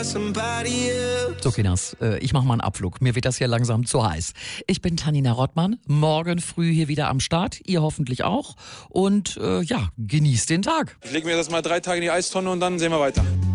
So, Kinders, ich mache mal einen Abflug. Mir wird das hier langsam zu heiß. Ich bin Tanina Rottmann, morgen früh hier wieder am Start. Ihr hoffentlich auch. Und ja, genießt den Tag. Ich lege mir das mal 3 Tage in die Eistonne und dann sehen wir weiter.